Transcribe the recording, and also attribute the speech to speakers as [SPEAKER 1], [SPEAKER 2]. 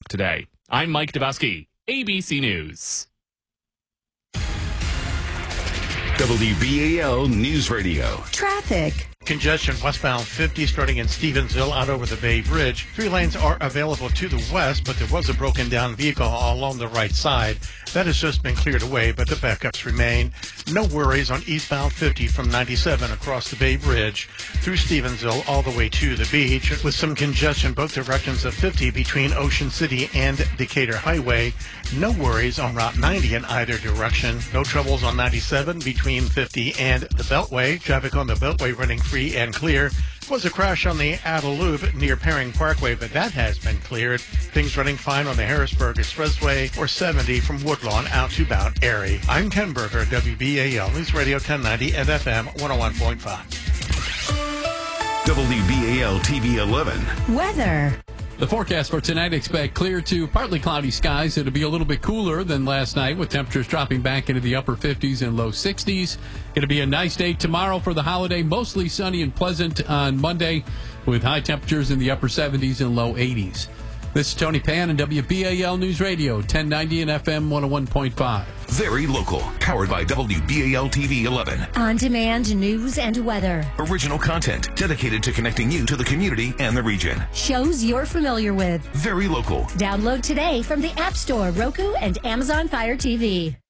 [SPEAKER 1] o'clock today. I'm Mike Dubowski, ABC News.
[SPEAKER 2] WBAL News Radio.
[SPEAKER 3] Traffic.
[SPEAKER 4] Congestion westbound 50 starting in Stevensville out over the Bay Bridge. 3 lanes are available to the west, but there was a broken down vehicle along the right side. That has just been cleared away, but the backups remain. No worries on eastbound 50 from 97 across the Bay Bridge through Stevensville all the way to the beach, with some congestion both directions of 50 between Ocean City and Decatur Highway. No worries on Route 90 in either direction. No troubles on 97 between 50 and the Beltway. Traffic on the Beltway running free and clear. Was a crash on the Adel Loop near Perring Parkway, but that has been cleared. Things running fine on the Harrisburg Expressway or 70 from Woodlawn out to Mount Airy. I'm Ken Berger, WBAL News Radio 1090 and FM 101.5.
[SPEAKER 2] WBAL TV 11.
[SPEAKER 3] Weather.
[SPEAKER 5] The forecast for tonight, expect clear to partly cloudy skies. It'll be a little bit cooler than last night, with temperatures dropping back into the upper 50s and low 60s. It'll be a nice day tomorrow for the holiday, mostly sunny and pleasant on Monday, with high temperatures in the upper 70s and low 80s. This is Tony Pan and WBAL News Radio, 1090 and FM 101.5.
[SPEAKER 2] Very local. Powered by WBAL TV 11.
[SPEAKER 3] On-demand news and weather.
[SPEAKER 2] Original content dedicated to connecting you to the community and the region.
[SPEAKER 3] Shows you're familiar with.
[SPEAKER 2] Very local.
[SPEAKER 3] Download today from the App Store, Roku, and Amazon Fire TV.